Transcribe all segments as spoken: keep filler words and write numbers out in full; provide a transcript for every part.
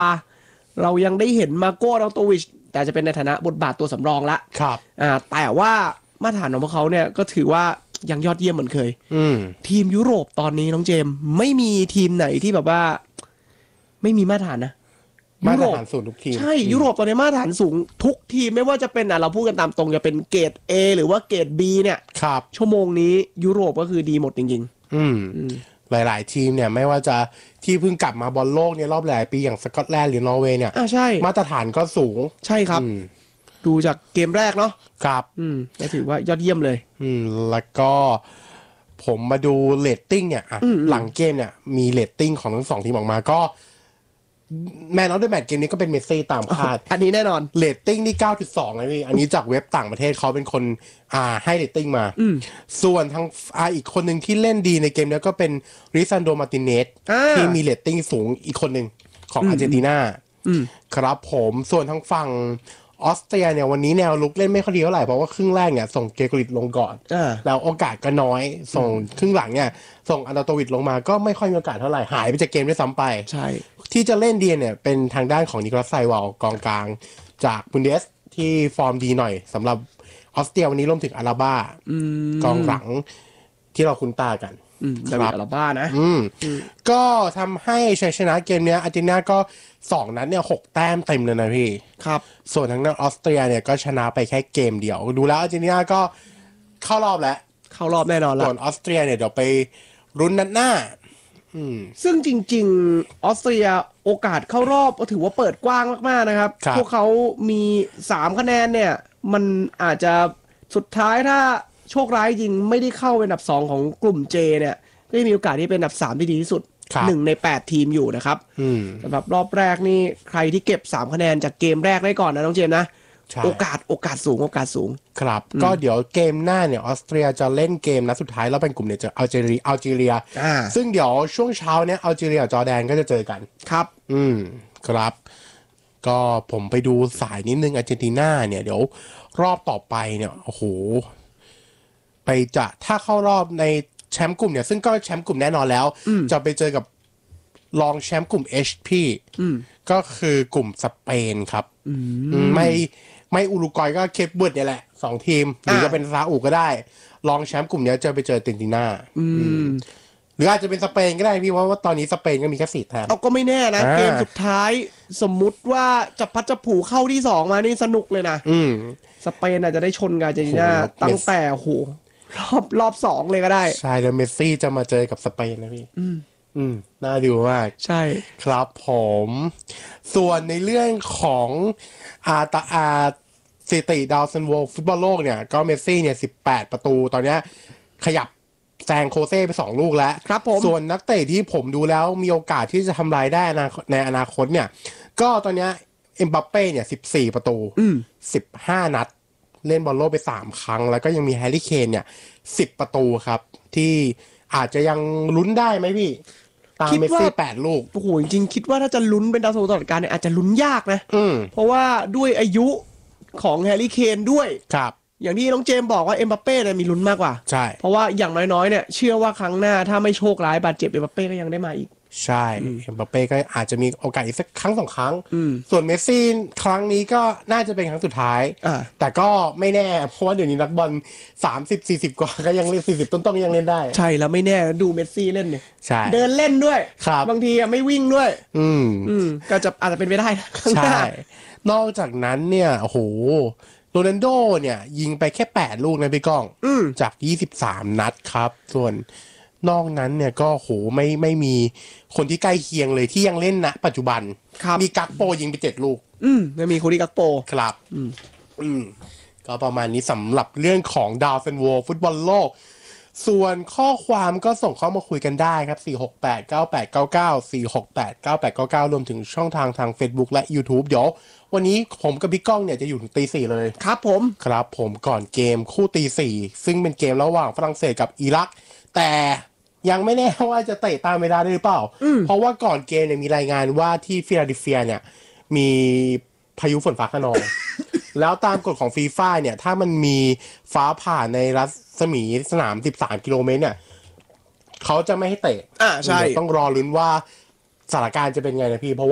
เรายังได้เห็นมาโก้ดาวโตวิชแต่จะเป็นในฐานะบทบาทตัวสำรองละครับอ่าแต่ว่ามาตรฐานของพวกเขาเนี่ยก็ถือว่ายังยอดเยี่ยมเหมือนเคยอืมทีมยุโรปตอนนี้น้องเจมไม่มีทีมไหนที่แบบว่าไม่มีมาตรฐานนะมาตรฐานสูงทุกทีมใช่ยุโรปตอนนี้มาตรฐานสูงทุกทีมไม่ว่าจะเป็นอ่ะเราพูดกันตามตรงจะเป็นเกรด A หรือว่าเกรด B เนี่ยครับชั่วโมงนี้ยุโรปก็คือดีหมดจริงๆอืมหลายๆทีมเนี่ยไม่ว่าจะที่เพิ่งกลับมาบอลโลกเนี่ยรอบหลายปีอย่างสกอตแลนด์หรือนอร์เวย์เนี่ยอ่าใช่มาตรฐานก็สูงใช่ครับดูจากเกมแรกเนาะครับอืมก็ถือว่ายอดเยี่ยมเลยอืมแล้วก็ผมมาดูเรตติ้งเนี่ยอ่ะหลังเกมเนี่ยมีเรตติ้งของทั้งสองทีมออกมาก็แมนออฟเดอะแมตช์เกมนี้ก็เป็นเมสซี่ตามคาดอันนี้แน่นอนเรตติ้งนี่ เก้าจุดสอง เลยพี่อันนี้จากเว็บต่างประเทศเขาเป็นคนอ่าให้เรตติ้งมาส่วนทางอ่าอีกคนหนึ่งที่เล่นดีในเกมนี้ก็เป็นริซันโดมาร์ติเนสที่มีเรตติ้งสูงอีกคนหนึ่งของอาร์เจนตินาครับผมส่วนทางฝั่งออสเตรียเนี่ยวันนี้แนวลุกเล่นไม่ค่อยดีเท่าไหร่เพราะว่าครึ่งแรกเนี่ยส่งเกโกริตลงก่อนแล้วโอกาสก็น้อยส่งครึ่งหลังเนี่ยส่งอันดาโตวิชลงมาก็ไม่ค่อยมีโอกาสเท่าไหร่หายไปจากเกมด้วยซ้ำไปใช่ที่จะเล่นดีเนี่ยเป็นทางด้านของนิโคลัสไซวาลกองกลางจากบุนเดสที่ฟอร์มดีหน่อยสำหรับออสเตรียวันนี้รวมถึงอาราบ้ากองหลังที่เราคุ้นตากันครับอาราบ้านะก็ทำให้ชัยชนะเกมนี้อาร์เจนตินาก็สองนัดเนี่ยหกแต้มเต็มเลยนะพี่ครับส่วนทางด้านออสเตรียเนี่ยก็ชนะไปแค่เกมเดียวดูแล้วอาร์เจนตินาก็เข้ารอบแล้วเข้ารอบแน่นอนแล้วส่วนออสเตรียเนี่ยเดี๋ยวไปรุ้นนัดหน้าซึ่งจริงๆออสเตรียโอกาสเข้ารอบก็ถือว่าเปิดกว้างมากๆนะครับพวกเขามีสามคะแนนเนี่ยมันอาจจะสุดท้ายถ้าโชคร้ายจริงไม่ได้เข้าเป็นอันดับสองของกลุ่ม J เนี่ยก็มีโอกาสที่เป็นอันดับสามที่ดีที่สุดหนึ่งในแปดทีมอยู่นะครับสำหรับรอบแรกนี่ใครที่เก็บสามคะแนนจากเกมแรกได้ก่อนนะน้องเจมนะโอกาสโอกาสสูงโอกาสสูงครับก็เดี๋ยวเกมหน้าเนี่ยออสเตรียจะเล่นเกมนัดสุดท้ายแล้วเป็นกลุ่มเนี่ยจะอัลจีเรียอัลจีเรียซึ่งเดี๋ยวช่วงเช้าเนี่ยอัลจีเรียจอร์แดนก็จะเจอกันครับอืมครับก็ผมไปดูสายนิดนึงอาร์เจนตินาเนี่ยเดี๋ยวรอบต่อไปเนี่ยโอ้โหไปจะถ้าเข้ารอบในแชมป์กลุ่มเนี่ยซึ่งก็แชมป์กลุ่มแน่นอนแล้วจะไปเจอกับรองแชมป์กลุ่ม H พี่ก็คือกลุ่มสเปนครับไม่ไม่อุรุกวัยก็เคปเวิร์ดเนี่ยแหละสองทีมหรือจะเป็นซาอุก็ได้รองแชมป์กลุ่มนี้จะไปเจออาร์เจนตินาหรืออาจจะเป็นสเปนก็ได้พี่ว่าว่าตอนนี้สเปนก็มีแค่สี่แต้มเอาก็ไม่แน่นะเกมสุดท้ายสมมุติว่าจะพัดจะผูเข้าที่สองมานี่สนุกเลยนะสเปนอาจจะได้ชนกับอาร์เจนตินาตั้งแต่โหรอบรอบสองเลยก็ได้ใช่แล้วเมสซี่จะมาเจอกับสเปนนะพี่อืมน่าดูมากใช่ครับผมส่วนในเรื่องของอาตาอาสถิติดาวซันโวฟุตบอลโลกเนี่ยก็เมสซี่เนี่ยสิบแปดประตูตอนนี้ขยับแซงโคเซ่ไปสองลูกแล้วครับผมส่วนนักเตะที่ผมดูแล้วมีโอกาสที่จะทำลายได้ในอนาคตเนี่ยก็ตอนนี้เอ็มบัปเป้เนี่ยสิบสี่ประตูสิบห้านัดเล่นบอลโลกไปสามครั้งแล้วก็ยังมีแฮร์รี่เคนเนี่ยสิบประตูครับที่อาจจะยังลุ้นได้ไหมพี่ตามเมสซี่แปดลูกโอ้โหจริงๆคิดว่าถ้าจะลุ้นเป็นดาวซันโวตลอดกาลเนี่ยอาจจะลุ้นยากนะเพราะว่าด้วยอายุของแฮร์รี่เคนด้วยครับอย่างที่น้องเจมบอกว่าเอ็มบัปเป้เนี่ยมีลุ้นมากกว่าใช่เพราะว่าอย่างน้อยๆเนี่ยเชื่อว่าครั้งหน้าถ้าไม่โชคร้ายบาดเจ็บเอ็มบัปเป้ก็ยังได้มาอีกใช่เอ็มบัปเป้ก็อาจจะมีโอกาสอีกสักครั้งสองครั้งส่วนเมสซี่ครั้งนี้ก็น่าจะเป็นครั้งสุดท้ายแต่ก็ไม่แน่เพราะว่าเดี๋ยวนี้นักบอลสามสิบ สี่สิบกว่าก็ยังเล่นสี่สิบต้นๆยังเล่นได้ใช่แล้วไม่แน่ดูเมสซี่เล่นเนี่ยใช่เดินเล่นด้วยครับบางทีไม่วิ่งด้วยอืมอืมก็จะอาจจะเป็นไปได้ใช่นอกจากนั้นเนี่ยโอ้โหโรนัลโดเนี่ยยิงไปแค่แปดลูกนะพี่ก้องจากยี่สิบสามนัดครับส่วนนอกนั้นเนี่ยก็โหไม่ไม่มีคนที่ใกล้เคียงเลยที่ยังเล่นณปัจจุบันมีกักโปยิงไปเจ็ดลูกอืมไม่มีโคดิกักโปครับอืมอืมก็ประมาณนี้สำหรับเรื่องของดาวซันโวฟุตบอลโลกส่วนข้อความก็ส่งเข้ามาคุยกันได้ครับสี่ หก แปด เก้า แปด เก้า เก้า สี่ หก แปด เก้า แปด เก้า เก้ารวมถึงช่องทางทาง Facebook และ YouTube เดี๋ยววันนี้ผมกับพี่ก้องเนี่ยจะอยู่ถึงตีสี่เลยครับผมครับผมก่อนเกมคู่ตีสี่ซึ่งเป็นเกมระหว่างฝรั่งเศสกับอิรักแต่ยังไม่แน่ว่าจะเตะตามเวลาได้หรือเปล่าเพราะว่าก่อนเกมเนี่ยมีรายงานว่าที่ฟิลาเดลเฟียเนี่ยมีพายุฝนฟ้าคะนอง แล้วตามกฎของฟีฟ่าเนี่ยถ้ามันมีฟ้าผ่าในรัศมีสนามสิบสามกิโลเมตรเนี่ยเขาจะไม่ให้เตะอ่าใช่ต้องรอลุ้นว่าสถานการณ์จะเป็นไงนะพี่เพราะว่า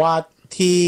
ที่